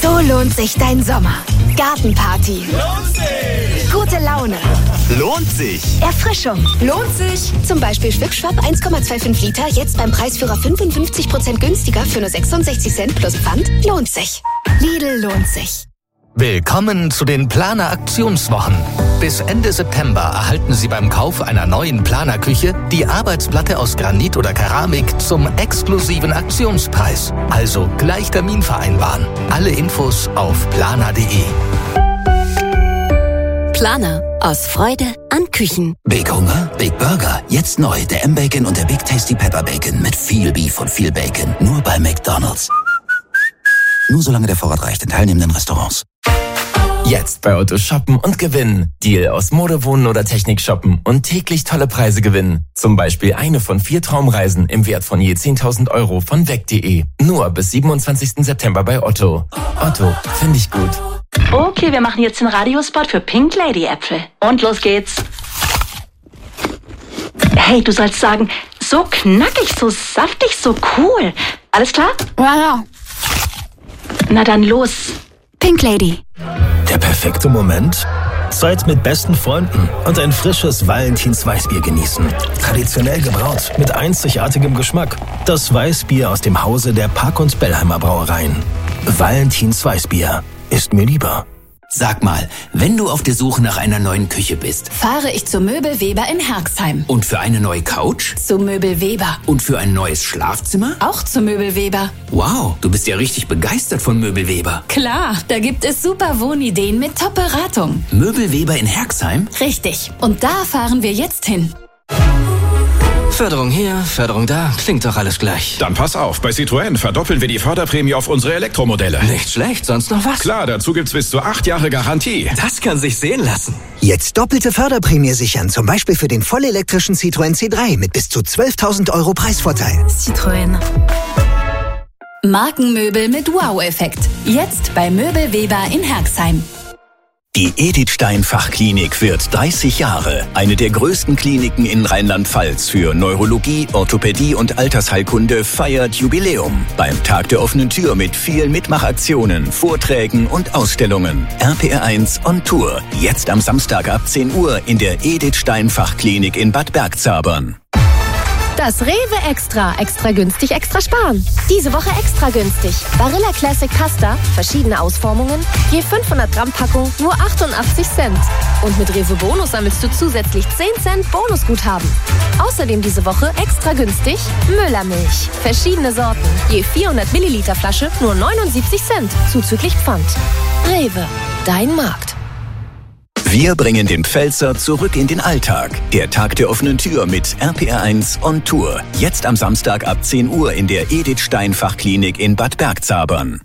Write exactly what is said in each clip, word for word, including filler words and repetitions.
So lohnt sich dein Sommer. Gartenparty. Lohnt sich. Gute Laune. Lohnt sich. Erfrischung. Lohnt sich. Zum Beispiel Schwipschwapp eins Komma fünfundzwanzig Liter, jetzt beim Preisführer fünfundfünfzig Prozent günstiger für nur sechsundsechzig Cent plus Pfand. Lohnt sich. Lidl lohnt sich. Willkommen zu den Planer-Aktionswochen. Bis Ende September erhalten Sie beim Kauf einer neuen Planer-Küche die Arbeitsplatte aus Granit oder Keramik zum exklusiven Aktionspreis. Also gleich Termin vereinbaren. Alle Infos auf planer punkt de. Planer. Aus Freude an Küchen. Big Hunger, Big Burger. Jetzt neu der M-Bacon und der Big Tasty Pepper Bacon mit viel Beef und viel Bacon. Nur bei McDonald's. Nur solange der Vorrat reicht in teilnehmenden Restaurants. Jetzt bei Otto shoppen und gewinnen. Deal aus Mode, Wohnen oder Technik shoppen und täglich tolle Preise gewinnen. Zum Beispiel eine von vier Traumreisen im Wert von je zehntausend Euro von weg punkt de. Nur bis siebenundzwanzigsten September bei Otto. Otto, finde ich gut. Okay, wir machen jetzt den Radiospot für Pink Lady Äpfel. Und los geht's. Hey, du sollst sagen, so knackig, so saftig, so cool. Alles klar? Ja, ja. Na dann los. Pink Lady. Der perfekte Moment? Zeit mit besten Freunden und ein frisches Valentins Weißbier genießen. Traditionell gebraut, mit einzigartigem Geschmack. Das Weißbier aus dem Hause der Park- und Bellheimer Brauereien. Valentins Weißbier ist mir lieber. Sag mal, wenn du auf der Suche nach einer neuen Küche bist. Fahre ich zu Möbel Weber in Herxheim. Und für eine neue Couch? Zu Möbel Weber. Und für ein neues Schlafzimmer? Auch zu Möbel Weber. Wow, du bist ja richtig begeistert von Möbel Weber. Klar, da gibt es super Wohnideen mit Top-Beratung. Möbel Weber in Herxheim? Richtig. Und da fahren wir jetzt hin. Förderung hier, Förderung da, klingt doch alles gleich. Dann pass auf, bei Citroën verdoppeln wir die Förderprämie auf unsere Elektromodelle. Nicht schlecht, sonst noch was? Klar, dazu gibt's bis zu acht Jahre Garantie. Das kann sich sehen lassen. Jetzt doppelte Förderprämie sichern, zum Beispiel für den vollelektrischen Citroën C drei mit bis zu zwölftausend Euro Preisvorteil. Citroën. Markenmöbel mit Wow-Effekt. Jetzt bei Möbel Weber in Herxheim. Die Edith Stein Fachklinik wird dreißig Jahre. Eine der größten Kliniken in Rheinland-Pfalz für Neurologie, Orthopädie und Altersheilkunde feiert Jubiläum. Beim Tag der offenen Tür mit vielen Mitmachaktionen, Vorträgen und Ausstellungen. R P R eins on Tour. Jetzt am Samstag ab zehn Uhr in der Edith Stein Fachklinik in Bad Bergzabern. Das Rewe Extra. Extra günstig, extra sparen. Diese Woche extra günstig. Barilla Classic Pasta, verschiedene Ausformungen, je fünfhundert Gramm Packung, nur achtundachtzig Cent. Und mit Rewe Bonus sammelst du zusätzlich zehn Cent Bonusguthaben. Außerdem diese Woche extra günstig Müllermilch. Verschiedene Sorten, je vierhundert Milliliter Flasche, nur neunundsiebzig Cent, zuzüglich Pfand. Rewe, dein Markt. Wir bringen den Pfälzer zurück in den Alltag. Der Tag der offenen Tür mit R P R eins on Tour. Jetzt am Samstag ab zehn Uhr in der Edith Stein Fachklinik in Bad Bergzabern.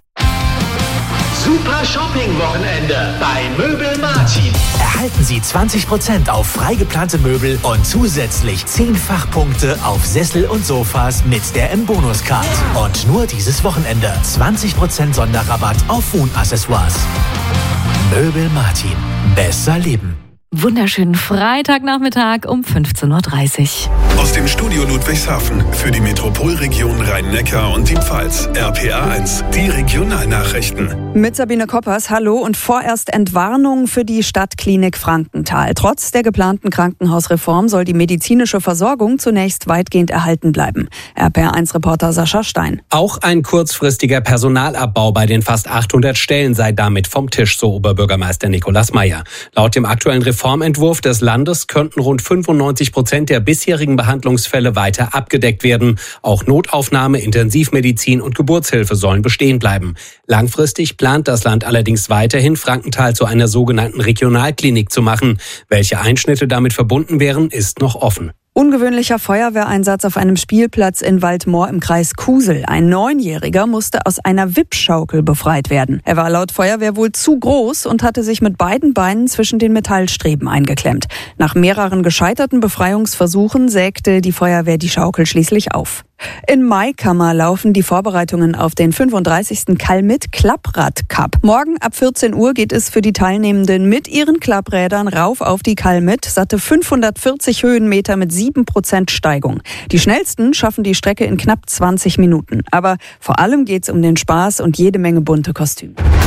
Super Shopping-Wochenende bei Möbel Martin. Erhalten Sie zwanzig Prozent auf frei geplante Möbel und zusätzlich zehn Fachpunkte auf Sessel und Sofas mit der M-Bonus-Card. Und nur dieses Wochenende zwanzig Prozent Sonderrabatt auf Wohnaccessoires. Möbel Martin. Besser leben. Wunderschönen Freitagnachmittag um fünfzehn Uhr dreißig. Aus dem Studio Ludwigshafen für die Metropolregion Rhein-Neckar und die Pfalz. R P R eins, die Regionalnachrichten. Mit Sabine Koppers, hallo, und vorerst Entwarnung für die Stadtklinik Frankenthal. Trotz der geplanten Krankenhausreform soll die medizinische Versorgung zunächst weitgehend erhalten bleiben. R P R eins Reporter Sascha Stein. Auch ein kurzfristiger Personalabbau bei den fast achthundert Stellen sei damit vom Tisch, so Oberbürgermeister Nikolaus Meyer. Laut dem aktuellen Reformentwurf des Landes könnten rund fünfundneunzig Prozent der bisherigen Behandlungsfälle weiter abgedeckt werden. Auch Notaufnahme, Intensivmedizin und Geburtshilfe sollen bestehen bleiben. Langfristig plant das Land allerdings weiterhin, Frankenthal zu einer sogenannten Regionalklinik zu machen. Welche Einschnitte damit verbunden wären, ist noch offen. Ungewöhnlicher Feuerwehreinsatz auf einem Spielplatz in Waldmoor im Kreis Kusel. Ein Neunjähriger musste aus einer Wippschaukel befreit werden. Er war laut Feuerwehr wohl zu groß und hatte sich mit beiden Beinen zwischen den Metallstreben eingeklemmt. Nach mehreren gescheiterten Befreiungsversuchen sägte die Feuerwehr die Schaukel schließlich auf. In Maikammer laufen die Vorbereitungen auf den fünfunddreißigsten Kalmit Klapprad Cup. Morgen ab vierzehn Uhr geht es für die Teilnehmenden mit ihren Klapprädern rauf auf die Kalmit. Satte fünfhundertvierzig Höhenmeter mit sieben Prozent Steigung. Die schnellsten schaffen die Strecke in knapp zwanzig Minuten. Aber vor allem geht es um den Spaß und jede Menge bunte Kostüme.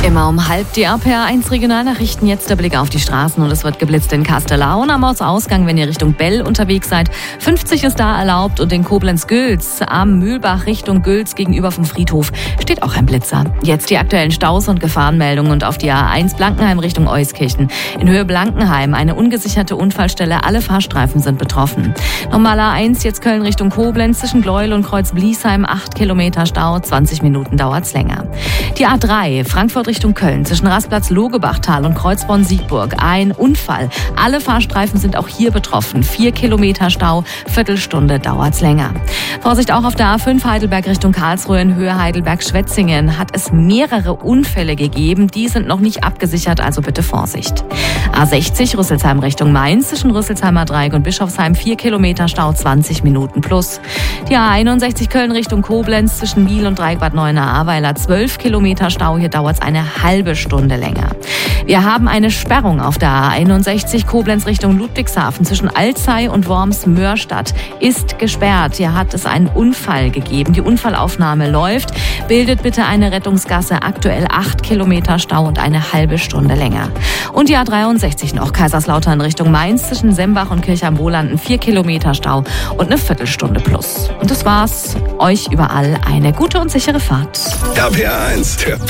Immer um halb die R P R eins Regionalnachrichten. Jetzt der Blick auf die Straßen und es wird geblitzt in Castelau und am Ortsausgang, wenn ihr Richtung Bell unterwegs seid. fünfzig ist da erlaubt und in Koblenz-Gülz am Mühlbach Richtung Gülz gegenüber vom Friedhof steht auch ein Blitzer. Jetzt die aktuellen Staus und Gefahrenmeldungen und auf die A eins Blankenheim Richtung Euskirchen. In Höhe Blankenheim eine ungesicherte Unfallstelle. Alle Fahrstreifen sind betroffen. Normal A eins jetzt Köln Richtung Koblenz zwischen Gleuel und Kreuz-Bliesheim. acht Kilometer Stau, zwanzig Minuten dauert's länger. Die A drei Frankfurt Richtung Köln zwischen Rastplatz Logebachtal und Kreuzborn-Siegburg. Ein Unfall. Alle Fahrstreifen sind auch hier betroffen. Vier Kilometer Stau, Viertelstunde dauert's länger. Vorsicht auch auf der A fünf Heidelberg Richtung Karlsruhe in Höhe Heidelberg-Schwetzingen hat es mehrere Unfälle gegeben. Die sind noch nicht abgesichert, also bitte Vorsicht. A sechzig Rüsselsheim Richtung Mainz zwischen Rüsselsheimer Dreieck und Bischofsheim. Vier Kilometer Stau, zwanzig Minuten plus. Die A einundsechzig Köln Richtung Koblenz zwischen Biel und Dreieck Bad Neuenahr-Ahrweiler. zwölf Kilometer Stau, hier dauert's eine halbe Stunde länger. Wir haben eine Sperrung auf der A einundsechzig Koblenz Richtung Ludwigshafen zwischen Alzey und Worms-Mörstadt. Ist gesperrt. Hier hat es einen Unfall gegeben. Die Unfallaufnahme läuft. Bildet bitte eine Rettungsgasse. Aktuell acht Kilometer Stau und eine halbe Stunde länger. Und die A dreiundsechzig noch Kaiserslautern Richtung Mainz zwischen Sembach und Kirch am Bohlanden. vier Kilometer Stau und eine Viertelstunde plus. Und das war's. Euch überall eine gute und sichere Fahrt. R P R eins, der